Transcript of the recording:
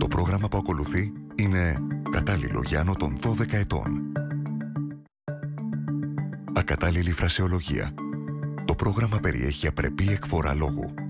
Το πρόγραμμα που ακολουθεί είναι κατάλληλο για άνω των 12 ετών. Ακατάλληλη φρασεολογία. Το πρόγραμμα περιέχει απρεπή εκφορά λόγου.